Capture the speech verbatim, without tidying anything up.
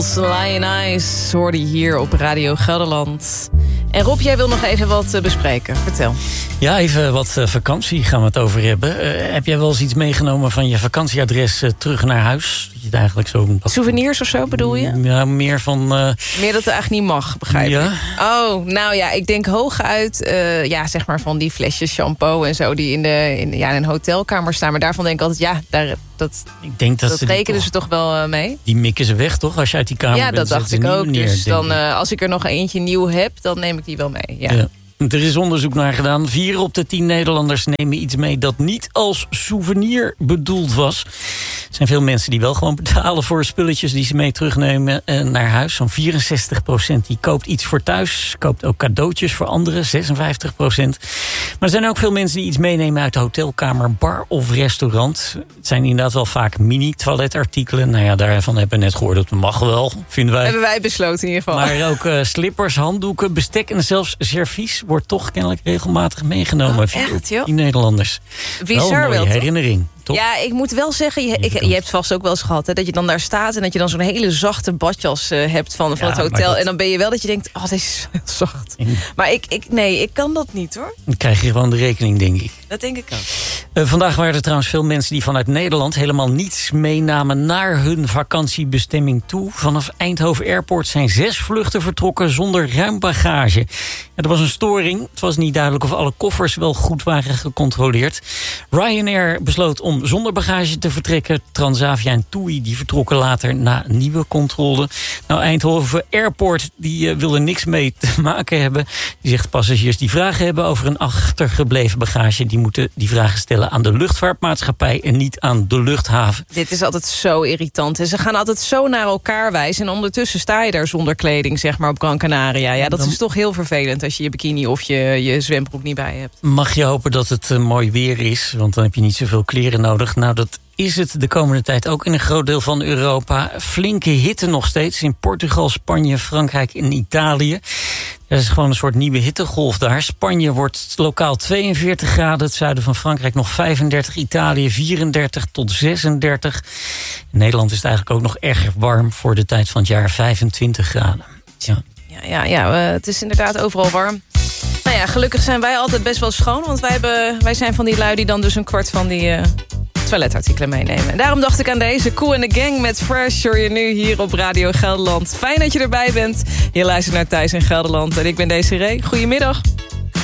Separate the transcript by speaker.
Speaker 1: Lion Eyes hoorde je hier op Radio Gelderland. En Rob, jij wil nog even wat uh, bespreken. Vertel.
Speaker 2: Ja, even wat uh, vakantie gaan we het over hebben. Uh, heb jij wel eens iets meegenomen van je vakantieadres uh, terug naar huis? Dat je het eigenlijk zo...
Speaker 1: Souvenirs of zo bedoel je?
Speaker 2: Ja, meer van... Uh...
Speaker 1: Meer dat het eigenlijk niet mag, begrijp je?
Speaker 2: Ja.
Speaker 1: Oh, nou ja, ik denk hooguit... Uh, ja, zeg maar van die flesjes shampoo en zo... die in, de, in, ja, in een hotelkamer staan. Maar daarvan denk ik altijd, ja, daar, dat,
Speaker 2: ik denk dat,
Speaker 1: dat
Speaker 2: ze
Speaker 1: rekenen
Speaker 2: toch,
Speaker 1: ze toch wel uh, mee.
Speaker 2: Die mikken ze weg, toch? Als je uit die kamer
Speaker 1: ja,
Speaker 2: bent.
Speaker 1: Ja, dat dacht ik ook.
Speaker 2: Neer,
Speaker 1: dus dan,
Speaker 2: ik.
Speaker 1: uh, als ik er nog eentje nieuw heb, dan neem ik die wel mee. Ja.
Speaker 2: Ja. Er is onderzoek naar gedaan. Vier op de tien Nederlanders nemen iets mee dat niet als souvenir bedoeld was. Er zijn veel mensen die wel gewoon betalen voor spulletjes die ze mee terugnemen eh, naar huis. Zo'n vierenzestig procent die koopt iets voor thuis. Koopt ook cadeautjes voor anderen, zesenvijftig procent. Maar er zijn ook veel mensen die iets meenemen uit de hotelkamer, bar of restaurant. Het zijn inderdaad wel vaak mini-toiletartikelen. Nou ja, daarvan hebben we net gehoord dat mag wel, vinden wij.
Speaker 1: Hebben wij besloten in ieder geval.
Speaker 2: Maar ook uh, slippers, handdoeken, bestek en zelfs servies wordt toch kennelijk regelmatig meegenomen.
Speaker 1: Oh, echt, joh?
Speaker 2: Die Nederlanders.
Speaker 1: Bizar
Speaker 2: wel een mooie
Speaker 1: wel,
Speaker 2: herinnering. Toch?
Speaker 1: Ja, ik moet wel zeggen, je, ik, je hebt het vast ook wel eens gehad... Hè, dat je dan daar staat en dat je dan zo'n hele zachte badjas uh, hebt van, van
Speaker 2: Ja,
Speaker 1: het hotel.
Speaker 2: dat...
Speaker 1: En dan ben je wel dat je denkt, oh, deze is heel zacht. Ja. Maar ik, ik, nee, ik kan dat niet, hoor.
Speaker 2: Dan krijg je gewoon de rekening, denk ik.
Speaker 1: Dat denk ik ook.
Speaker 2: Uh, vandaag waren er trouwens veel mensen die vanuit Nederland... helemaal niets meenamen naar hun vakantiebestemming toe. Vanaf Eindhoven Airport zijn zes vluchten vertrokken zonder ruim bagage. Ja, er was een storing. Het was niet duidelijk of alle koffers wel goed waren gecontroleerd. Ryanair besloot om zonder bagage te vertrekken. Transavia en TUI die vertrokken later na nieuwe controle. Nou, Eindhoven Airport die uh, wil er niks mee te maken hebben. Die zegt passagiers die vragen hebben over een achtergebleven bagage... die moeten die vragen stellen aan de luchtvaartmaatschappij... en niet aan de luchthaven.
Speaker 1: Dit is altijd zo irritant. En ze gaan altijd zo naar elkaar wijzen. En ondertussen sta je daar zonder kleding, zeg maar, op Gran Canaria. Ja, dat Dan... is toch heel vervelend als je je bikini of je, je zwembroek niet bij hebt.
Speaker 2: Mag je hopen dat het uh, mooi weer is, want dan heb je niet zoveel kleren nodig. Nou, dat is het de komende tijd ook in een groot deel van Europa. Flinke hitte nog steeds in Portugal, Spanje, Frankrijk en Italië. Er is gewoon een soort nieuwe hittegolf daar. Spanje wordt lokaal tweeënveertig graden. Het zuiden van Frankrijk nog vijfendertig. Italië vierendertig tot zesendertig. In Nederland is het eigenlijk ook nog erg warm voor de tijd van het jaar. vijfentwintig graden. Ja,
Speaker 1: ja, ja, ja uh, het is inderdaad overal warm. Nou ja, gelukkig zijn wij altijd best wel schoon. Want wij, hebben, wij zijn van die lui die dan dus een kwart van die... Uh... toiletartikelen meenemen. En daarom dacht ik aan deze Kool and the Gang met Fresh. Hoor je nu hier op Radio Gelderland. Fijn dat je erbij bent. Je luistert naar Thuis in Gelderland. En ik ben Desiree. Goedemiddag.